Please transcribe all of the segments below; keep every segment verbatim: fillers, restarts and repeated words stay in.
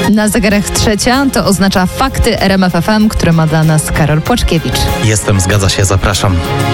Na zegarach trzecia to oznacza fakty R M F F M, które ma dla nas Karol Płaczkiewicz. Jestem, zgadza się, zapraszam.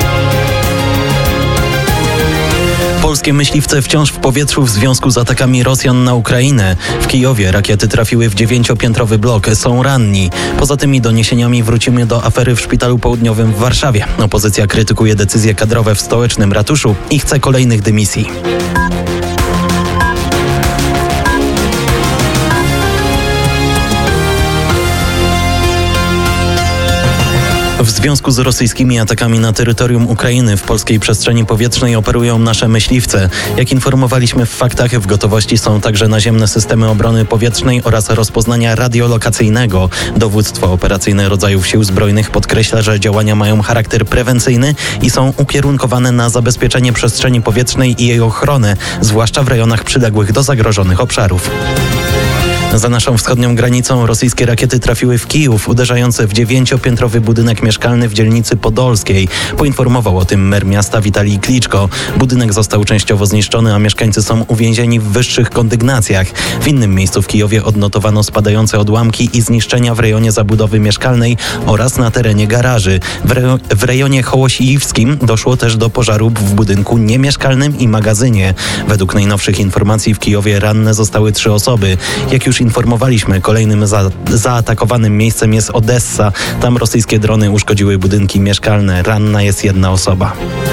Polskie myśliwce wciąż w powietrzu w związku z atakami Rosjan na Ukrainę. W Kijowie rakiety trafiły w dziewięciopiętrowy blok. Są ranni. Poza tymi doniesieniami wrócimy do afery w Szpitalu Południowym w Warszawie. Opozycja krytykuje decyzje kadrowe w stołecznym ratuszu i chce kolejnych dymisji. W związku z rosyjskimi atakami na terytorium Ukrainy w polskiej przestrzeni powietrznej operują nasze myśliwce. Jak informowaliśmy w faktach, w gotowości są także naziemne systemy obrony powietrznej oraz rozpoznania radiolokacyjnego. Dowództwo operacyjne rodzajów sił zbrojnych podkreśla, że działania mają charakter prewencyjny i są ukierunkowane na zabezpieczenie przestrzeni powietrznej i jej ochronę, zwłaszcza w rejonach przyległych do zagrożonych obszarów. Za naszą wschodnią granicą rosyjskie rakiety trafiły w Kijów, uderzając w dziewięciopiętrowy budynek mieszkalny w dzielnicy Podolskiej. Poinformował o tym mer miasta Witalij Kliczko. Budynek został częściowo zniszczony, a mieszkańcy są uwięzieni w wyższych kondygnacjach. W innym miejscu w Kijowie odnotowano spadające odłamki i zniszczenia w rejonie zabudowy mieszkalnej oraz na terenie garaży. W, re- w rejonie Hołosiiwskim doszło też do pożaru w budynku niemieszkalnym i magazynie. Według najnowszych informacji w Kijowie ranne zostały trzy osoby. Jak już informowaliśmy, kolejnym za- zaatakowanym miejscem jest Odessa. Tam rosyjskie drony uszkodziły budynki mieszkalne. Ranna jest jedna osoba.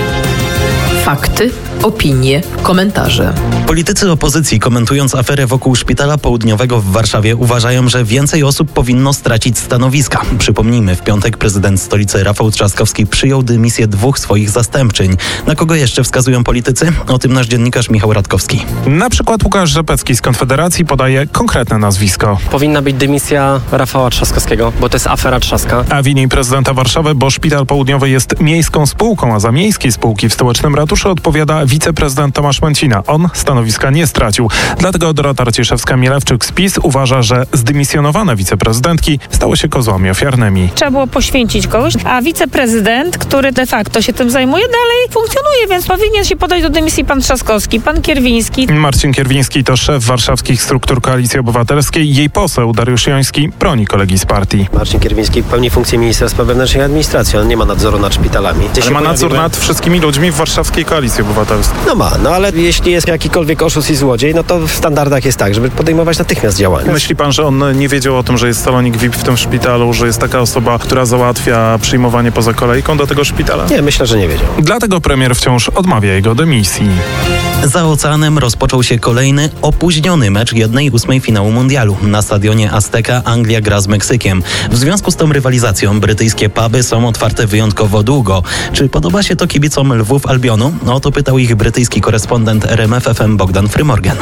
Fakty, opinie, komentarze. Politycy opozycji, komentując aferę wokół Szpitala Południowego w Warszawie, uważają, że więcej osób powinno stracić stanowiska. Przypomnijmy, w piątek prezydent stolicy Rafał Trzaskowski przyjął dymisję dwóch swoich zastępczyń. Na kogo jeszcze wskazują politycy? O tym nasz dziennikarz Michał Radkowski. Na przykład Łukasz Rzepecki z Konfederacji podaje konkretne nazwisko. Powinna być dymisja Rafała Trzaskowskiego, bo to jest afera Trzaska. A wini prezydenta Warszawy, bo Szpital Południowy jest miejską spółką, a za miejskiej spółki w stołecznym ratuszu odpowiada wiceprezydent Tomasz Męcina. On stanowiska nie stracił. Dlatego Dorota Raciszewska-Mielewczyk z PiS uważa, że zdymisjonowane wiceprezydentki stały się kozłami ofiarnymi. Trzeba było poświęcić kogoś, a wiceprezydent, który de facto się tym zajmuje, dalej funkcjonuje, więc powinien się podać do dymisji pan Trzaskowski, pan Kierwiński. Marcin Kierwiński to szef warszawskich struktur Koalicji Obywatelskiej. Jej poseł Dariusz Joński broni kolegi z partii. Marcin Kierwiński pełni funkcję ministra spraw wewnętrznych i administracji. On nie ma nadzoru nad szpitalami. Ale ma nadzór pojawiły... nad wszystkimi ludźmi w warszawskiej Koalicji Obywatelskiej. No ma, no ale jeśli jest jakikolwiek oszust i złodziej, no to w standardach jest tak, żeby podejmować natychmiast działania. Myśli pan, że on nie wiedział o tym, że jest salonik V I P w tym szpitalu, że jest taka osoba, która załatwia przyjmowanie poza kolejką do tego szpitala? Nie, myślę, że nie wiedział. Dlatego premier wciąż odmawia jego dymisji. Za oceanem rozpoczął się kolejny opóźniony mecz jednej ósmej finału mundialu. Na stadionie Azteca Anglia gra z Meksykiem. W związku z tą rywalizacją brytyjskie puby są otwarte wyjątkowo długo. Czy podoba się to kibicom Lwów Albionu? No to pytał ich brytyjski korespondent R M F F M Bogdan Frymorgan.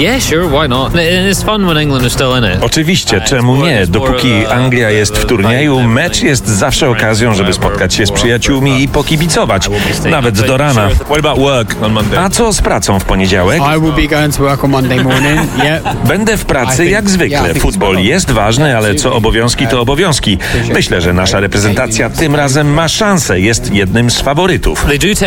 Oczywiście, czemu nie? Dopóki Anglia jest w turnieju, mecz jest zawsze okazją, żeby spotkać się z przyjaciółmi i pokibicować. Nawet do rana. A co z pracą w poniedziałek? Będę w pracy jak zwykle. Futbol jest ważny, ale co obowiązki to obowiązki. Myślę, że nasza reprezentacja tym razem ma szansę. Jest jednym z faworytów.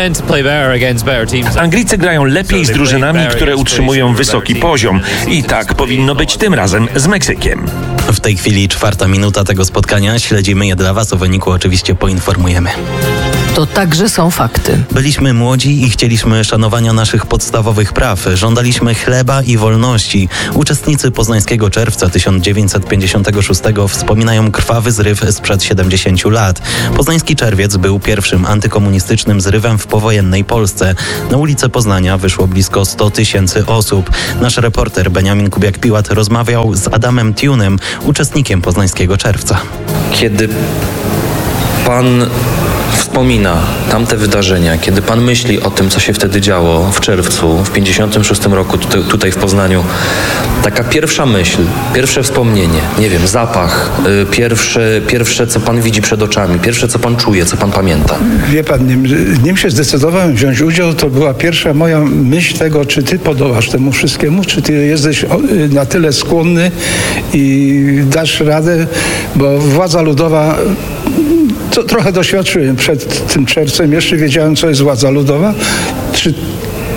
Anglicy grają lepiej z drużynami, które utrzymują wysoki poziom. I tak powinno być tym razem z Meksykiem. W tej chwili czwarta minuta tego spotkania. Śledzimy je dla Was. O wyniku oczywiście poinformujemy. To także są fakty. Byliśmy młodzi i chcieliśmy szanowania naszych podstawowych praw. Żądaliśmy chleba i wolności. Uczestnicy Poznańskiego Czerwca tysiąc dziewięćset pięćdziesiątego szóstego wspominają krwawy zryw sprzed siedemdziesięciu lat. Poznański Czerwiec był pierwszym antykomunistycznym zrywem w powojennej Polsce. Na ulice Poznania wyszło blisko sto tysięcy osób. Nasz reporter Beniamin Kubiak-Piłat rozmawiał z Adamem Tunem, uczestnikiem Poznańskiego Czerwca. Kiedy pan wspomina tamte wydarzenia, kiedy pan myśli o tym, co się wtedy działo w czerwcu, w pięćdziesiątym szóstym roku tutaj, tutaj w Poznaniu, taka pierwsza myśl, pierwsze wspomnienie, nie wiem, zapach, y, pierwsze, pierwsze, co pan widzi przed oczami, pierwsze, co pan czuje, co pan pamięta. Wie pan, nim, nim się zdecydowałem wziąć udział, to była pierwsza moja myśl tego, czy ty podołasz temu wszystkiemu, czy ty jesteś na tyle skłonny i dasz radę, bo władza ludowa... To trochę doświadczyłem przed tym czerwcem, jeszcze wiedziałem, co jest władza ludowa. Czy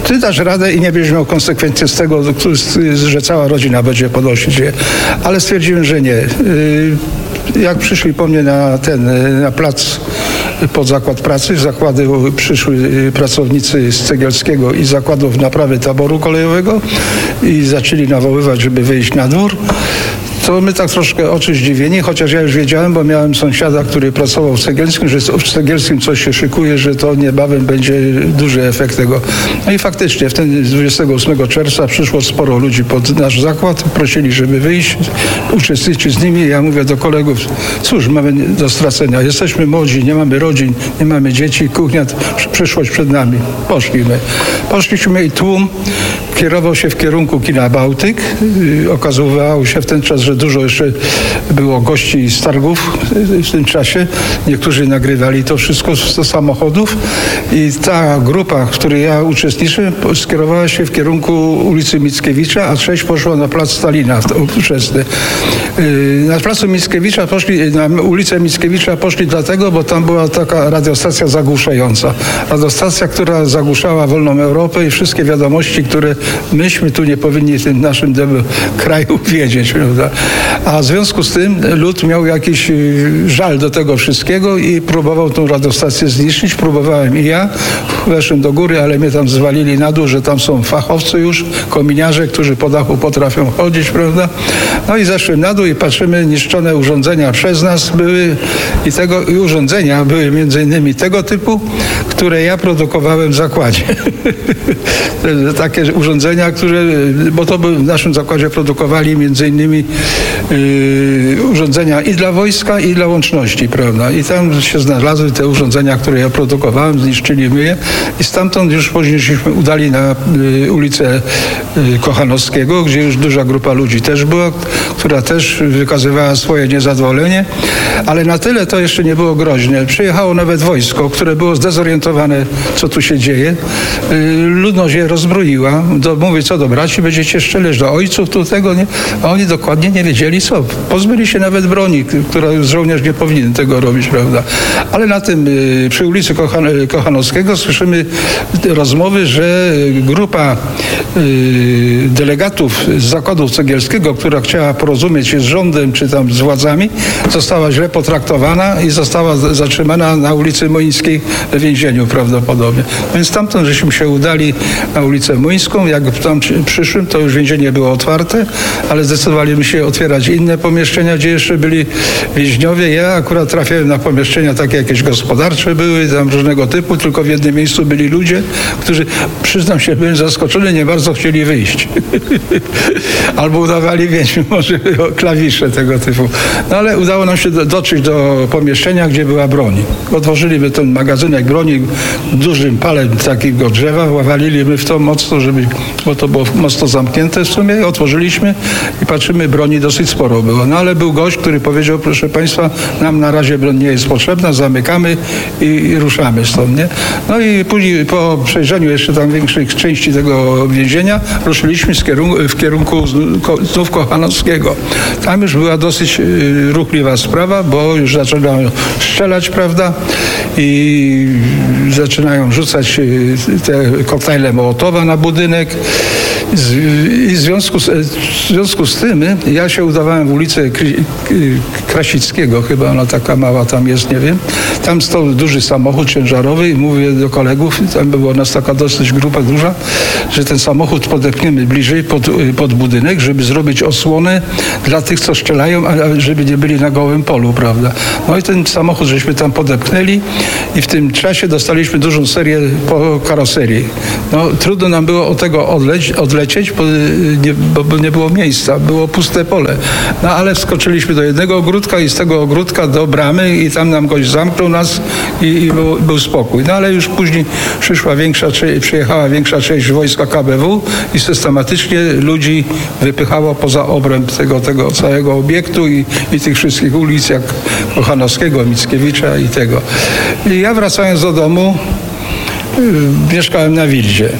ty dasz radę i nie będziesz miał konsekwencji z tego, że cała rodzina będzie podnosić je. Ale stwierdziłem, że nie. Jak przyszli po mnie na ten, na plac pod zakład pracy, z zakładu przyszły pracownicy z Cegielskiego i zakładów naprawy taboru kolejowego i zaczęli nawoływać, żeby wyjść na dwór. To my tak troszkę oczy zdziwieni, chociaż ja już wiedziałem, bo miałem sąsiada, który pracował w Cegielskim, że w Cegielskim coś się szykuje, że to niebawem będzie duży efekt tego. No i faktycznie w ten dwudziestego ósmego czerwca przyszło sporo ludzi pod nasz zakład, prosili, żeby wyjść, uczestniczyć z nimi. Ja mówię do kolegów, cóż, mamy do stracenia, jesteśmy młodzi, nie mamy rodzin, nie mamy dzieci, kuchnia, przyszłość przed nami. Poszliśmy. Poszliśmy i tłum kierował się w kierunku kina Bałtyk. Okazywało się w ten czas, że dużo jeszcze było gości z targów w tym czasie. Niektórzy nagrywali to wszystko z samochodów i ta grupa, w której ja uczestniczyłem, skierowała się w kierunku ulicy Mickiewicza, a część poszła na plac Stalina ówczesny. Na placu Mickiewicza poszli, na ulicę Mickiewicza poszli dlatego, bo tam była taka radiostacja zagłuszająca. Radiostacja, która zagłuszała Wolną Europę i wszystkie wiadomości, które myśmy tu nie powinni w tym naszym kraju wiedzieć, prawda? A w związku z tym lud miał jakiś żal do tego wszystkiego i próbował tą radiostację zniszczyć. Próbowałem i ja. Weszłem do góry, ale mnie tam zwalili na dół, że tam są fachowcy już, kominiarze, którzy po dachu potrafią chodzić, prawda? No i zeszłem na dół i patrzymy, niszczone urządzenia przez nas były i tego i urządzenia były między innymi tego typu, które ja produkowałem w zakładzie. Takie urządzenia, które, bo to by w naszym zakładzie produkowali między innymi yy, urządzenia i dla wojska, i dla łączności, prawda? I tam się znalazły te urządzenia, które ja produkowałem, zniszczyliśmy je i stamtąd już później żeśmy udali na yy, ulicę yy, Kochanowskiego, gdzie już duża grupa ludzi też była, która też wykazywała swoje niezadowolenie, ale na tyle to jeszcze nie było groźne. Przyjechało nawet wojsko, które było zdezorientowane, co tu się dzieje. Yy, ludność je rozbroiła. Do, mówię, co do braci, będziecie strzelać do ojców, tu tego nie. A oni dokładnie nie wiedzieli co. Pozbyli się nawet broni, która żołnierz nie powinien tego robić, prawda? Ale na tym, yy, przy ulicy Kochan, Kochanowskiego słyszymy rozmowy, że grupa yy, delegatów z zakładu cegielskiego, która chciała porozumieć się z rządem, czy tam z władzami, została źle potraktowana i została zatrzymana na ulicy Młyńskiej w więzieniu prawdopodobnie. Więc tamtąd żeśmy się udali na ulicę Młyńską. Jak tam przyszłem, to już więzienie było otwarte, ale zdecydowaliśmy się otwierać inne pomieszczenia, gdzie jeszcze byli więźniowie. Ja akurat trafiałem na pomieszczenia takie jakieś gospodarcze były, tam różnego typu, tylko w jednym miejscu byli ludzie, którzy, przyznam się, byłem zaskoczony, nie bardzo chcieli wyjść. Albo udawali więźniów, może klawisze tego typu. No ale udało nam się do, dotrzeć do pomieszczenia, gdzie była broń. Otworzyliśmy ten magazynek broni dużym palem takiego drzewa, ławaliliśmy w to mocno, żeby, bo to było mocno zamknięte w sumie, otworzyliśmy i patrzymy, broni dosyć sporo było. No ale był gość, który powiedział, proszę państwa, nam na razie broń nie jest potrzebna, zamykamy i, i ruszamy stąd, nie? No i później po przejrzeniu jeszcze tam większych części tego więzienia ruszyliśmy z kierunku, w kierunku znów Kochanowskiego. Tam już była dosyć ruchliwa sprawa, bo już zaczynają strzelać, prawda? I zaczynają rzucać te koktajle Mołotowa na budynek. I w związku, z, w związku z tym ja się udawałem w ulicę Krasickiego, chyba ona taka mała tam jest, nie wiem. Tam stał duży samochód ciężarowy i mówię do kolegów, tam była nas taka dosyć grupa duża, że ten samochód podepniemy bliżej pod, pod budynek, żeby zrobić osłonę dla tych, co strzelają, a żeby nie byli na gołym polu, prawda. No i ten samochód żeśmy tam podepchnęli i w tym czasie dostaliśmy dużą serię po karoserii. No trudno nam było od tego odleć, odlecieć, bo nie, bo nie było miejsca, było puste pole. No ale wskoczyliśmy do jednego ogródka i z tego ogródka do bramy i tam nam gość zamknął nas i, i był, był spokój. No ale już później przyszła większa, przyjechała większa część wojska K B W i systematycznie ludzi wypychało poza obręb tego, tego całego obiektu i, i tych wszystkich ulic jak Kochanowskiego, Mickiewicza i tego. I ja wracając do domu mieszkałem na Wildzie.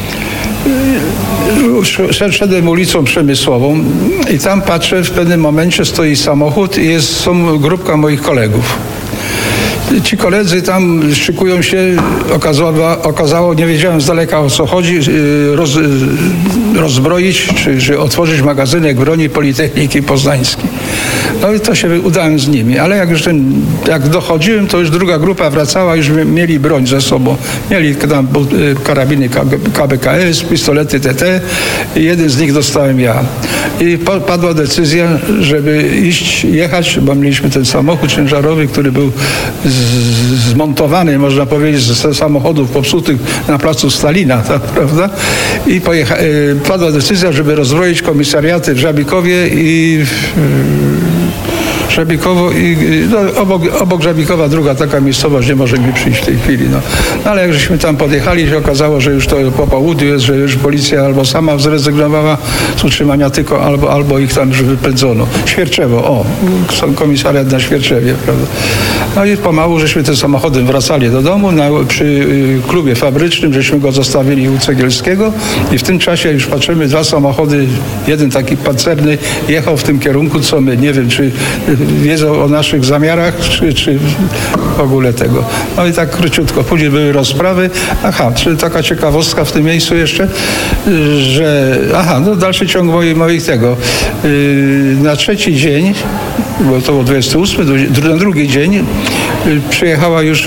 Szedłem ulicą Przemysłową i tam patrzę, w pewnym momencie stoi samochód i jest, są grupka moich kolegów. Ci koledzy tam szykują się, okazało, okazało nie wiedziałem z daleka o co chodzi, roz, rozbroić, czy, czy otworzyć magazynek broni Politechniki Poznańskiej. No i to się udałem z nimi, ale jak już ten, jak dochodziłem, to już druga grupa wracała, już mieli broń ze sobą. Mieli tam karabiny K B K S, pistolety T T i jeden z nich dostałem ja. I padła decyzja, żeby iść, jechać, bo mieliśmy ten samochód ciężarowy, który był z, zmontowany, można powiedzieć, ze samochodów popsutych na placu Stalina, tak, prawda? I pojecha, padła decyzja, żeby rozbroić komisariaty w Żabikowie i w, Żabikowo i no, obok, obok Żabikowa druga taka miejscowość, nie może mi przyjść w tej chwili. No. No ale jak żeśmy tam podjechali, się okazało, że już to po południu jest, że już policja albo sama zrezygnowała z utrzymania tylko, albo, albo ich tam już wypędzono. Świerczewo, o, komisariat na Świerczewie, prawda. No i pomału żeśmy tym samochodem wracali do domu, na, przy y, klubie fabrycznym, żeśmy go zostawili u Cegielskiego i w tym czasie już patrzymy, dwa samochody, jeden taki pancerny jechał w tym kierunku, co my, nie wiem, czy wiedzą o naszych zamiarach, czy, czy w ogóle tego. No i tak króciutko. Później były rozprawy. Aha, czyli taka ciekawostka w tym miejscu jeszcze, że aha, no dalszy ciąg moich, moich tego. Na trzeci dzień, bo to był dwudziesty ósmy, na drugi dzień przyjechała już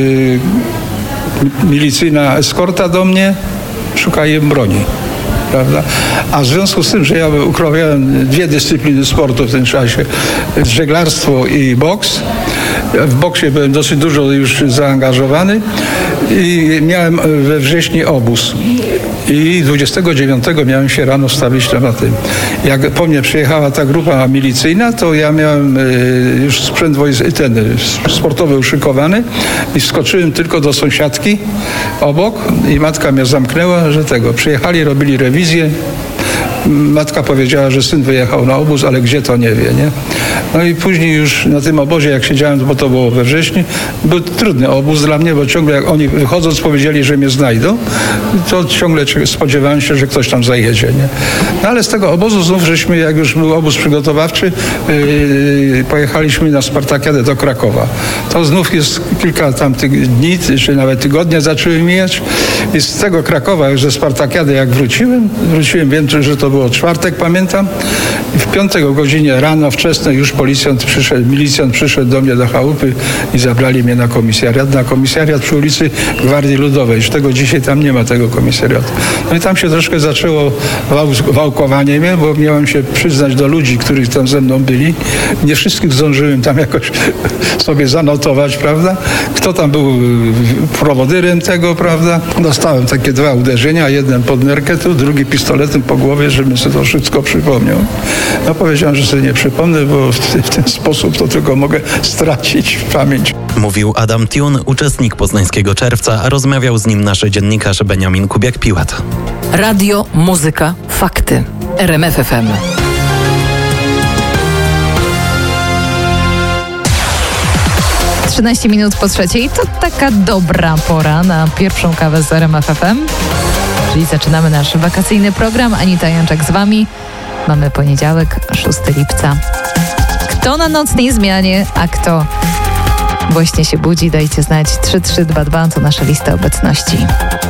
milicyjna eskorta do mnie, szukają broni. Prawda? A w związku z tym, że ja uprawiałem dwie dyscypliny sportu w tym czasie, żeglarstwo i boks. W boksie byłem dosyć dużo już zaangażowany i miałem we wrześniu obóz. I dwudziestego dziewiątego miałem się rano wstawić na tym. Jak po mnie przyjechała ta grupa milicyjna, to ja miałem już sprzęt ten sportowy uszykowany i wskoczyłem tylko do sąsiadki obok i matka mnie zamknęła, że tego. Przyjechali, robili rewizję. Matka powiedziała, że syn wyjechał na obóz, ale gdzie to nie wie, nie? No i później już na tym obozie, jak siedziałem, bo to było we wrześniu, był trudny obóz dla mnie, bo ciągle jak oni wychodząc powiedzieli, że mnie znajdą, to ciągle spodziewałem się, że ktoś tam zajedzie, nie? No ale z tego obozu znów żeśmy, jak już był obóz przygotowawczy, yy, pojechaliśmy na Spartakiadę do Krakowa. To znów jest kilka tam tych dni, czy nawet tygodnie zaczęły mijać i z tego Krakowa już ze Spartakiady jak wróciłem, wróciłem, wiem, że to było czwartek, pamiętam. I w piątek o godzinie rano wczesnej już policjant przyszedł, milicjant przyszedł do mnie do chałupy i zabrali mnie na komisariat. Na komisariat przy ulicy Gwardii Ludowej. Już tego dzisiaj tam nie ma tego komisariatu. No i tam się troszkę zaczęło wał, wałkowanie mnie, bo miałem się przyznać do ludzi, których tam ze mną byli. Nie wszystkich zdążyłem tam jakoś sobie zanotować, prawda? Kto tam był prowodyrem tego, prawda? Dostałem takie dwa uderzenia, jeden pod nerkę, tu, drugi pistoletem po głowie, żebym sobie to wszystko przypomniał. No powiedziałem, że sobie nie przypomnę, bo w, w ten sposób to tylko mogę stracić pamięć. Mówił Adam Tiun, uczestnik Poznańskiego Czerwca, a rozmawiał z nim nasz dziennikarz Beniamin Kubiak-Piłat. Radio, muzyka, fakty. R M F F M. trzynaście minut po trzeciej to taka dobra pora na pierwszą kawę z R M F F M. Czyli zaczynamy nasz wakacyjny program. Anita Janczak z Wami. Mamy poniedziałek, szóstego lipca. Kto na nocnej zmianie, a kto właśnie się budzi, dajcie znać. trzy trzy dwa dwa to nasza lista obecności.